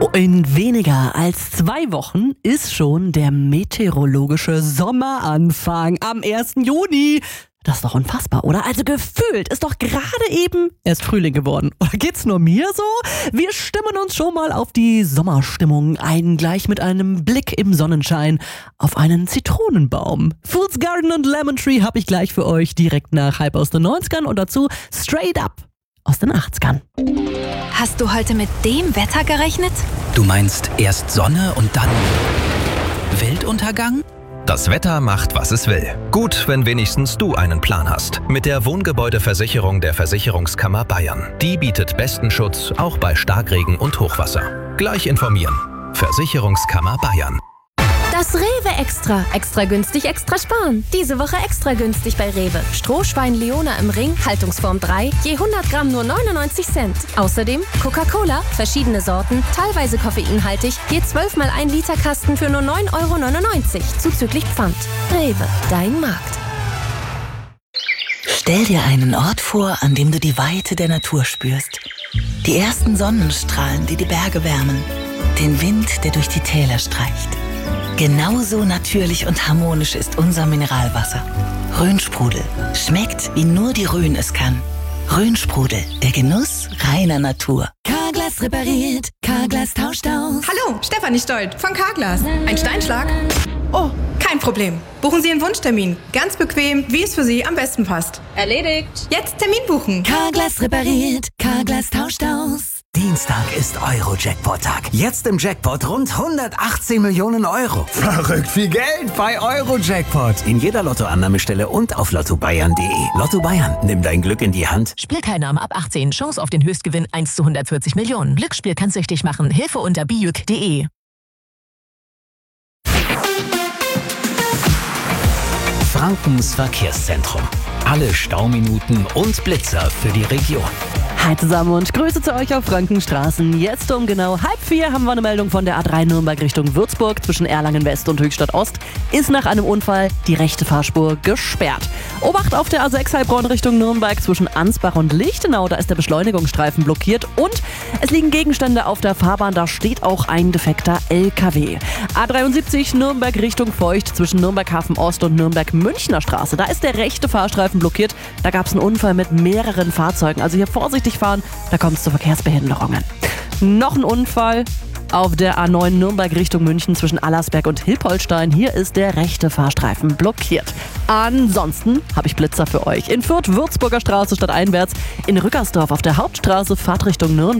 In weniger als 2 Wochen ist schon der meteorologische Sommeranfang am 1. Juni. Das ist doch unfassbar, oder? Also gefühlt ist doch gerade eben erst Frühling geworden. Oder geht's nur mir so? Wir stimmen uns schon mal auf die Sommerstimmung ein, gleich mit einem Blick im Sonnenschein auf einen Zitronenbaum. Fool's Garden und Lemon Tree habe ich gleich für euch direkt nach Hype aus den 90ern und dazu Straight Up aus den 80ern. Hast du heute mit dem Wetter gerechnet? Du meinst erst Sonne und dann Weltuntergang? Das Wetter macht, was es will. Gut, wenn wenigstens du einen Plan hast. Mit der Wohngebäudeversicherung der Versicherungskammer Bayern. Die bietet besten Schutz, auch bei Starkregen und Hochwasser. Gleich informieren. Versicherungskammer Bayern. Das Rewe Extra. Extra günstig, extra sparen. Diese Woche extra günstig bei Rewe. Strohschwein Leona im Ring, Haltungsform 3, je 100 Gramm nur 99 Cent. Außerdem Coca-Cola, verschiedene Sorten, teilweise koffeinhaltig, je 12 mal 1 Liter Kasten für nur 9,99 €, zuzüglich Pfand. Rewe, dein Markt. Stell dir einen Ort vor, an dem du die Weite der Natur spürst. Die ersten Sonnenstrahlen, die die Berge wärmen. Den Wind, der durch die Täler streicht. Genauso natürlich und harmonisch ist unser Mineralwasser. Rhönsprudel. Schmeckt, wie nur die Rhön es kann. Rhönsprudel, der Genuss reiner Natur. Carglass repariert, Carglass tauscht aus. Hallo, Stefanie Stolt von Carglass. Ein Steinschlag? Oh, kein Problem. Buchen Sie Ihren Wunschtermin. Ganz bequem, wie es für Sie am besten passt. Erledigt. Jetzt Termin buchen. Carglass repariert, Carglass tauscht aus. Dienstag ist Euro-Jackpot-Tag. Jetzt im Jackpot rund 118 Millionen Euro. Verrückt viel Geld bei Euro-Jackpot. In jeder Lottoannahmestelle und auf lottobayern.de. Lotto Bayern, nimm dein Glück in die Hand. Spielteilnahme ab 18. Chance auf den Höchstgewinn 1 zu 140 Millionen. Glücksspiel kann süchtig machen. Hilfe unter bijuk.de. Frankens Verkehrszentrum. Alle Stauminuten und Blitzer für die Region. Hi zusammen und Grüße zu euch auf Frankenstraßen. Jetzt um genau 3:30 haben wir eine Meldung von der A3 Nürnberg Richtung Würzburg zwischen Erlangen West und Höchstadt Ost. Ist nach einem Unfall die rechte Fahrspur gesperrt. Obacht auf der A6 Heilbronn Richtung Nürnberg zwischen Ansbach und Lichtenau. Da ist der Beschleunigungsstreifen blockiert und es liegen Gegenstände auf der Fahrbahn. Da steht auch ein defekter LKW. A73 Nürnberg Richtung Feucht zwischen Nürnberg-Hafen Ost und Nürnberg-Münchner Straße. Da ist der rechte Fahrstreifen blockiert. Da gab es einen Unfall mit mehreren Fahrzeugen. Also hier vorsichtig fahren, da kommt es zu Verkehrsbehinderungen. Noch ein Unfall auf der A9 Nürnberg Richtung München zwischen Allersberg und Hilpoltstein. Hier ist der rechte Fahrstreifen blockiert. Ansonsten habe ich Blitzer für euch. In Fürth Würzburger Straße stadteinwärts, in Rückersdorf auf der Hauptstraße Fahrtrichtung Nürnberg.